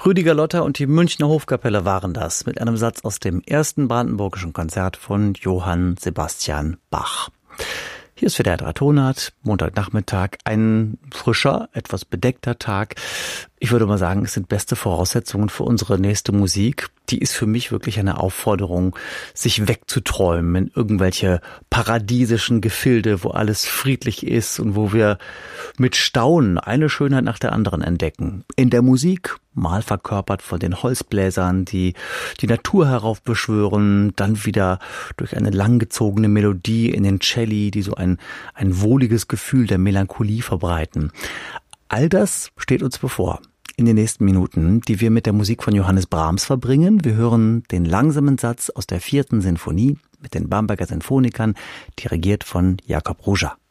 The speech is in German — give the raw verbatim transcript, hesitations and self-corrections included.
Rüdiger Lotter und die Münchner Hofkapelle waren das, mit einem Satz aus dem ersten brandenburgischen Konzert von Johann Sebastian Bach. Hier ist wieder der Dratonat, Montagnachmittag, ein frischer, etwas bedeckter Tag. Ich würde mal sagen, es sind beste Voraussetzungen für unsere nächste Musik. Die ist für mich wirklich eine Aufforderung, sich wegzuträumen in irgendwelche paradiesischen Gefilde, wo alles friedlich ist und wo wir mit Staunen eine Schönheit nach der anderen entdecken. In der Musik, mal verkörpert von den Holzbläsern, die die Natur heraufbeschwören, dann wieder durch eine langgezogene Melodie in den Celli, die so ein, ein wohliges Gefühl der Melancholie verbreiten. All das steht uns bevor in den nächsten Minuten, die wir mit der Musik von Johannes Brahms verbringen. Wir hören den langsamen Satz aus der vierten Sinfonie mit den Bamberger Sinfonikern, dirigiert von Jakob Ruja.